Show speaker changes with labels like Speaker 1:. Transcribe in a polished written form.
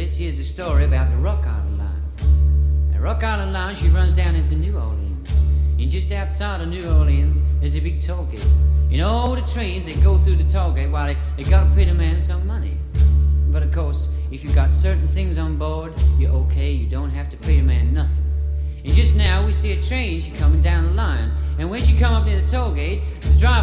Speaker 1: this here's a story about the Rock Island Line. The Rock Island Line, she runs down into New Orleans. And just outside of New Orleans, there's a big toll gate. And all the trains that go through the toll gate, well, they gotta pay the man some money. But of course, if you got certain things on board, you're okay, you don't have to pay the man nothing. And just now, we see a train, she coming down the line. And when she come up near the toll gate, the driver